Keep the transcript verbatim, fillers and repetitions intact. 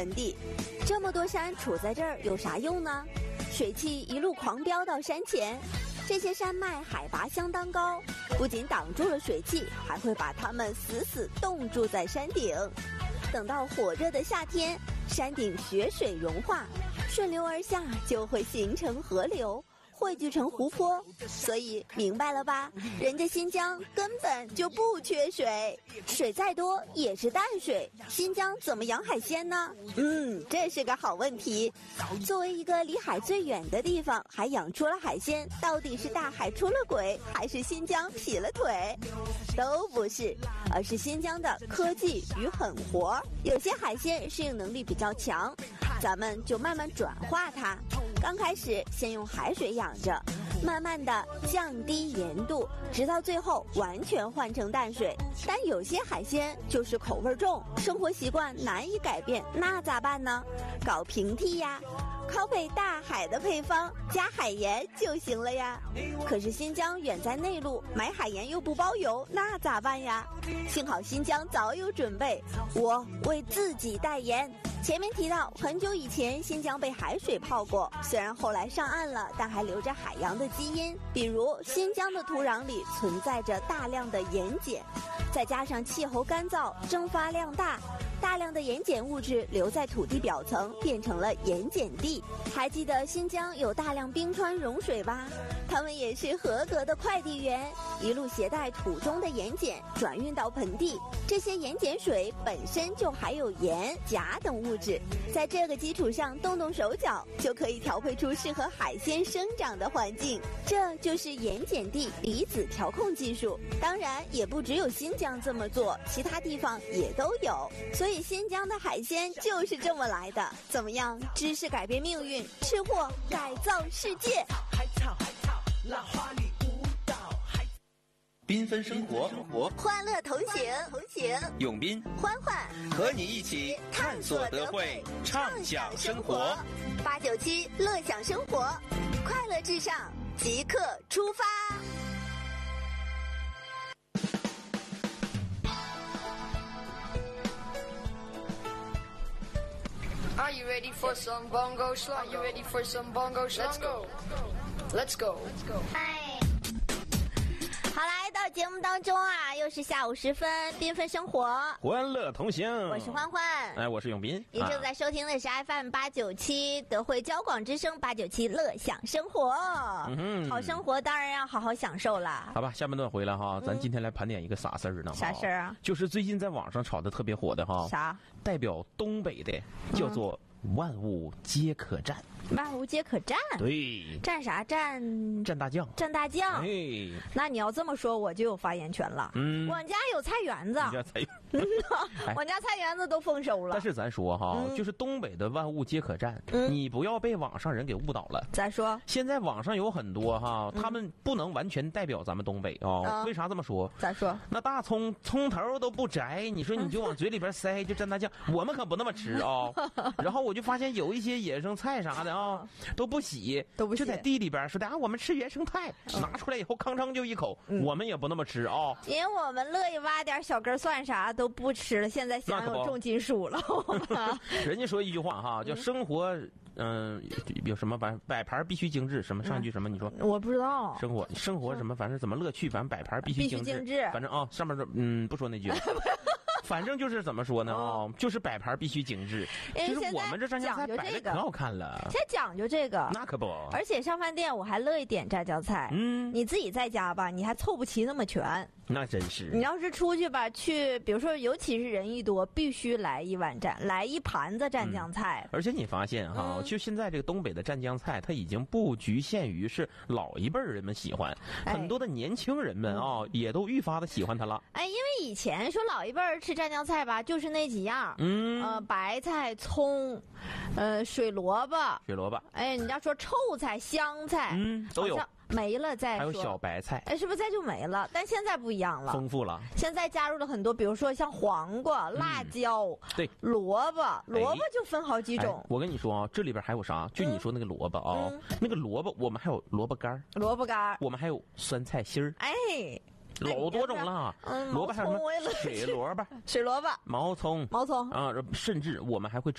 盆地。这么多山处在这儿有啥用呢？水汽一路狂飙到山前，这些山脉海拔相当高，不仅挡住了水汽，还会把它们死死冻住在山顶。等到火热的夏天，山顶雪水融化，顺流而下，就会形成河流，汇聚成湖泊。所以明白了吧？人家新疆根本就不缺水，水再多也是淡水。新疆怎么养海鲜呢？嗯，这是个好问题。作为一个离海最远的地方，还养出了海鲜，到底是大海出了轨，还是新疆劈了腿？都不是，而是新疆的科技与狠活。有些海鲜适应能力比较强，咱们就慢慢转化它。刚开始先用海水养着，慢慢的降低盐度，直到最后完全换成淡水。但有些海鲜就是口味重，生活习惯难以改变，那咋办呢？搞平替呀，拷贝大海的配方，加海盐就行了呀。可是新疆远在内陆，买海盐又不包邮，那咋办呀？幸好新疆早有准备，我为自己代言。前面提到，很久以前新疆被海水泡过，虽然后来上岸了，但还留着海洋的基因。比如新疆的土壤里存在着大量的盐碱，再加上气候干燥，蒸发量大，大量的盐碱物质留在土地表层，变成了盐碱地。还记得新疆有大量冰川融水吧？他们也是合格的快递员，一路携带土中的盐碱转运到盆地。这些盐碱水本身就含有盐、钾等物质，在这个基础上动动手脚，就可以调配出适合海鲜生长的环境。这就是盐碱地离子调控技术。当然，也不只有新疆这么做，其他地方也都有。所以新疆的海鲜就是这么来的。怎么样？知识改变命运，吃货改造世界。 海草海草，浪花里舞蹈，海缤纷生活， 欢乐同行，同行。 永斌、 欢欢和你一起探索德惠，畅享生活。 八九七乐享生活，快乐至上，即刻出发。 Are you ready for some bongo song? Are you ready for some bongo song? Let's go. Let's go. Let's go. 好，来到节目当中啊，又是下午时分，缤纷生活， 欢乐同行。 我是欢欢， 哎，我是永斌。 您正在收听的是 F M 八九七德惠交广之声八九七乐享生活。嗯哼，好生活当然要好好享受啦。 好吧，下半段回来哈，咱今天来盘点一个啥事儿呢？ 啥事儿啊？ 就是最近在网上炒的特别火的哈。 啥？ 代表东北的叫做万物皆可战。 万物皆可战， 对， 战啥战？ 战大将， 战大将。 哎， 那你要这么说，我就有发言权了。嗯，我家有菜园子， 你家菜园子，我家菜园子都丰收了。 但是咱说哈，嗯、就是东北的万物皆可战，嗯、你不要被网上人给误导了。 再说， 现在网上有很多哈，嗯、他们不能完全代表咱们东北哦。嗯、为啥这么说？ 再说， 那大葱葱头都不摘，你说你就往嘴里边塞，就蘸大酱，我们可不那么吃啊、哦。然后我就发现有一些野生菜啥的啊。都不洗， 都不洗， 就在地里边说的啊，我们吃原生态，嗯、拿出来以后吭哧就一口，嗯、我们也不那么吃啊、哦。 因为我们乐意挖点小根蒜啥都不吃了，现在享有重金属了。 人家说一句话哈，叫生活，嗯、呃，有什么摆摆盘必须精致，什么上一句什么？你说我不知道。 生活生活什么？反正怎么乐趣，反正摆盘必须精致。 必须精致。 反正啊，上面说嗯，不说那句。反正就是怎么说呢啊、哦，就是摆盘必须精致。就是我们这蘸酱菜摆的可好看了。 现在讲究这个， 那可不。 而且上饭店我还乐意点蘸酱菜。嗯，你自己在家吧，你还凑不齐那么全。 那真是。 你要是出去吧，去比如说，尤其是人一多，必须来一碗蘸，来一盘子蘸酱菜。 嗯、而且你发现哈，嗯、就现在这个东北的蘸酱菜，它已经不局限于是老一辈人们喜欢，哎、很多的年轻人们啊、哦，也都愈发的喜欢它了。 哎，因为以前说老一辈吃蘸酱菜吧，就是那几样，嗯，呃，白菜、葱，呃，水萝卜， 水萝卜， 哎，你要说臭菜、香菜， 嗯，都有。 没了再说， 还有小白菜， 哎，是不是再就没了？但现在不一样了， 丰富了。 现在加入了很多，比如说像黄瓜、嗯、辣椒， 对， 萝卜，萝卜就分好几种。 哎、我跟你说啊，这里边还有啥？就你说那个萝卜啊，嗯、那个萝卜，我们还有萝卜干萝卜干我们还有酸菜心儿， 哎。 老多种了，嗯，萝卜还有什么水萝卜、 水萝卜、 毛葱、 毛葱啊，甚至我们还会